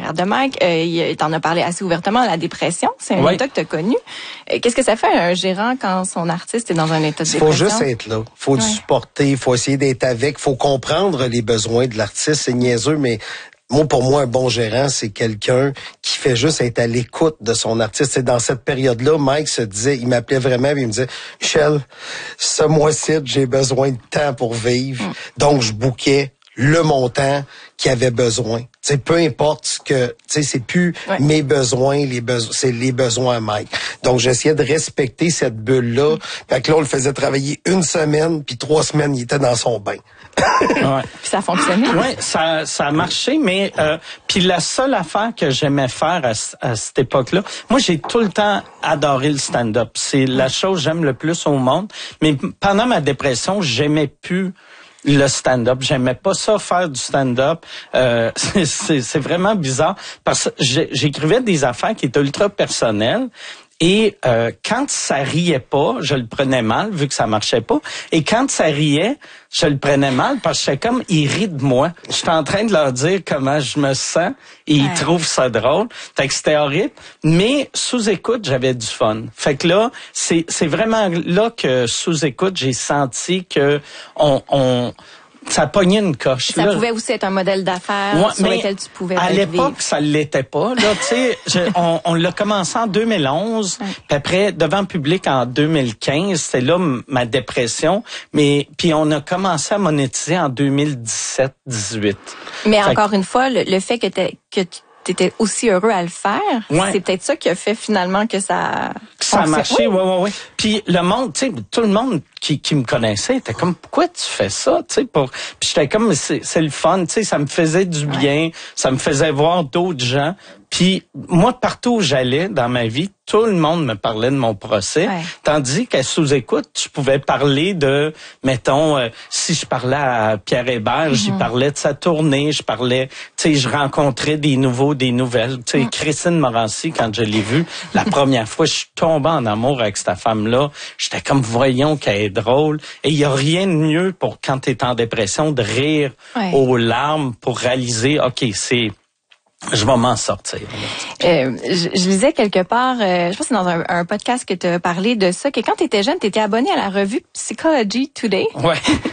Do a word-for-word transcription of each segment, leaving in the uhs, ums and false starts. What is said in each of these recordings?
carrière de Mike. Euh, t'en as parlé assez ouvertement, la dépression, c'est un oui. état que tu as connu. Euh, qu'est-ce que ça fait un gérant quand son artiste est dans un état de dépression? Il faut juste être là. Il faut ouais. le supporter, il faut essayer d'être avec, il faut comprendre les besoins de l'artiste. C'est niaiseux, mais moi, pour moi, un bon gérant, c'est quelqu'un qui fait juste être à l'écoute de son artiste. C'est dans cette période-là, Mike se disait, il m'appelait vraiment, et il me disait, Michel, ce mois-ci, j'ai besoin de temps pour vivre. Mm. Donc, je bouquais le montant qu'il avait besoin. T'sais, peu importe ce que, tu sais, c'est plus ouais. mes besoins, les besoins, c'est les besoins à Mike. Donc, j'essayais de respecter cette bulle-là. Mm. Fait que là, on le faisait travailler une semaine, puis trois semaines, il était dans son bain. Ouais. Puis ça fonctionnait. Oui, ça, ça a marché, mais euh, puis la seule affaire que j'aimais faire à, à cette époque-là, moi, j'ai tout le temps adoré le stand-up. C'est la chose que j'aime le plus au monde. Mais pendant ma dépression, j'aimais plus le stand-up. J'aimais pas ça, faire du stand-up. Euh, c'est, c'est, c'est vraiment bizarre parce que j'écrivais des affaires qui étaient ultra personnelles. Et euh, quand ça riait pas, je le prenais mal, vu que ça marchait pas. Et quand ça riait, je le prenais mal parce que j'étais comme, ils rient de moi. J'étais en train de leur dire comment je me sens et ils ouais. trouvent ça drôle. Fait que c'était horrible. Mais sous écoute, j'avais du fun. Fait que là, c'est c'est vraiment là que sous écoute, j'ai senti que on... on ça pognait une coche. Ça là. pouvait aussi être un modèle d'affaires ouais, sur lequel tu pouvais à vivre. l'époque, ça l'était pas. Là, tu sais, je, on, on l'a commencé en deux mille onze, ouais. puis après devant le public en deux mille quinze. C'était là ma dépression. Mais puis on a commencé à monétiser en deux mille dix-sept dix-huit. Mais fait encore que, une fois, le, le fait que t'es, que tu t'étais aussi heureux à le faire, ouais. c'est peut-être ça qui a fait finalement que ça... Ça a marché, oui, oui, oui. Puis le monde, tu sais, tout le monde qui, qui me connaissait était comme, pourquoi tu fais ça, tu sais, pour... Puis j'étais comme, c'est, c'est le fun, tu sais, ça me faisait du bien, ouais. ça me faisait voir d'autres gens. Puis moi, partout où j'allais dans ma vie, tout le monde me parlait de mon procès. Ouais. Tandis qu'à sous-écoute, je pouvais parler de, mettons, euh, si je parlais à Pierre Hébert, mm-hmm. j'y parlais de sa tournée, je parlais, tu sais, je rencontrais des nouveaux, des nouvelles. Tu sais, mm. Christine Morancy, quand je l'ai vue, la première fois, je suis tombé en amour avec cette femme-là. J'étais comme, voyons qu'elle est drôle. Et il y a rien de mieux pour, quand t'es en dépression, de rire ouais. aux larmes pour réaliser, OK, c'est... Je vais m'en sortir. Euh, je, je lisais quelque part, euh, je pense que c'est dans un, un podcast que tu as parlé de ça, que quand tu étais jeune, tu étais abonné à la revue Psychology Today. Ouais.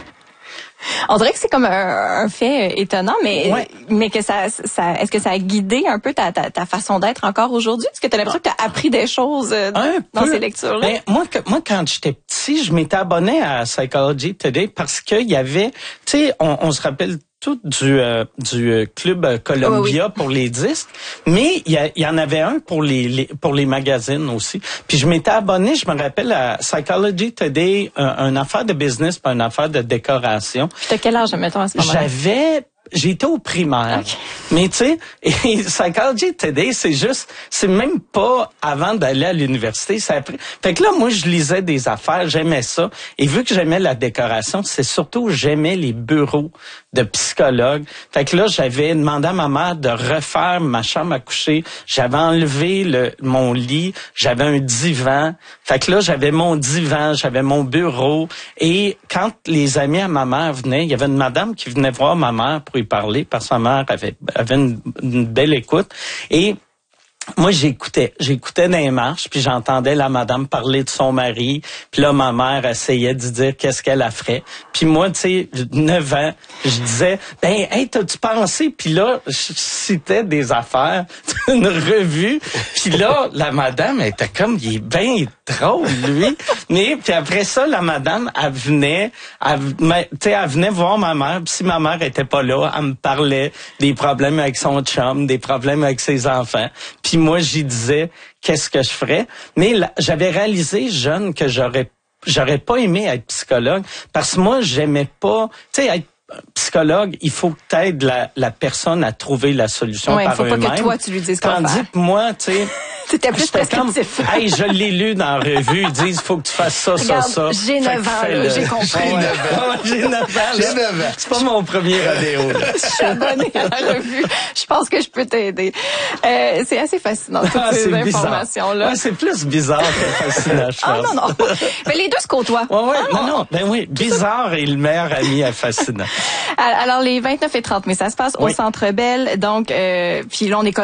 On dirait que c'est comme un, un fait étonnant, mais ouais. mais que ça, ça, est-ce que ça a guidé un peu ta, ta, ta façon d'être encore aujourd'hui? Est-ce que tu as l'impression que tu as appris des choses euh, dans peu. ces lectures-là? Ben, moi, que, moi, quand j'étais petit, je m'étais abonné à Psychology Today parce qu'il y avait, tu sais, on, on se rappelle tout du euh, du club Columbia oh, oui. pour les disques, mais il y, y en avait un pour les, les pour les magazines aussi. Puis je m'étais abonné, je me rappelle à Psychology Today, un, une affaire de business, pas une affaire de décoration. T'as quel âge, mettons, à ce moment-là? J'avais J'étais au primaire. Okay. Mais tu sais, et Psychology Today, c'est juste, c'est même pas avant d'aller à l'université, c'est après. Fait que là, moi, je lisais des affaires, j'aimais ça. Et vu que j'aimais la décoration, c'est surtout, j'aimais les bureaux de psychologues. Fait que là, j'avais demandé à ma mère de refaire ma chambre à coucher. J'avais enlevé le, mon lit, j'avais un divan. Fait que là, j'avais mon divan, j'avais mon bureau. Et quand les amis à ma mère venaient, il y avait une madame qui venait voir ma mère pour y parler parce que sa mère avait, avait une, une belle écoute. Et moi, j'écoutais. J'écoutais dans les marches, puis j'entendais la madame parler de son mari. Puis là, ma mère essayait de dire qu'est-ce qu'elle a fait. Puis moi, tu sais, neuf ans, je disais, ben, hey, t'as-tu pensé? Puis là, je citais des affaires d'une revue. Puis là, la madame elle était comme, il est bien drôle, lui. Mais, puis après ça, la madame, elle venait, elle, tu sais, elle venait voir ma mère. Puis si ma mère était pas là, elle me parlait des problèmes avec son chum, des problèmes avec ses enfants. Puis moi, j'y disais qu'est-ce que je ferais. Mais là, j'avais réalisé jeune que j'aurais j'aurais pas aimé être psychologue parce que moi, j'aimais pas, tu sais, être psychologue, il faut que t'aides la, la personne à trouver la solution ouais, par eux-mêmes. Il faut pas que toi, tu lui dises quoi Tandis faire. que moi, tu sais... C'était plus prescriptif. Comme, hey, je l'ai lu dans la revue, ils disent, faut que tu fasses ça, Regarde, ça, ça. J'ai neuf ans, là, j'ai compris. J'ai neuf ans. J'ai neuf ans. J'ai neuf ans. C'est pas mon premier rodéo. Je suis abonnée à la revue. Je pense que je peux t'aider. Euh, c'est assez fascinant, toutes ah, ces informations-là. Ouais, c'est plus bizarre que fascinant, je pense. Ah non, non. Mais les deux se côtoient. Ouais, ouais, ah, non, non. Ben oui, bizarre et le meilleur ami à fascinant. Alors, les vingt-neuf et trente mai, ça se passe oui. au Centre Bell. Donc, euh, puis là, on est